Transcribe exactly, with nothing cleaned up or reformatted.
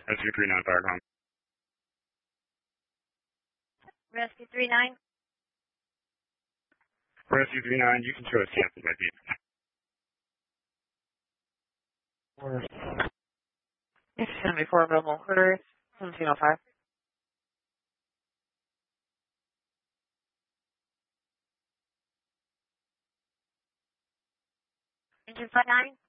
Rescue three nine, fire com. Rescue three nine. Rescue three nine, you can show us cancel by beep. It's going to be four available quarters, seventeen oh five. Engine five nine.